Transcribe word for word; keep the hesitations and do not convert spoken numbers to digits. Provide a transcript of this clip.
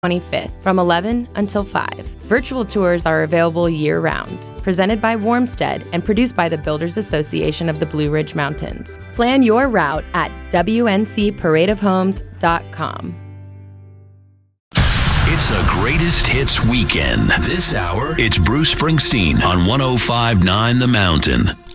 twenty-fifth from eleven until five. Virtual tours are available year-round. Presented by Warmstead and produced by the Builders Association of the Blue Ridge Mountains. Plan your route at W N C parade of homes dot com. It's a greatest hits weekend. This hour, it's Bruce Springsteen on one oh five point nine The Mountain.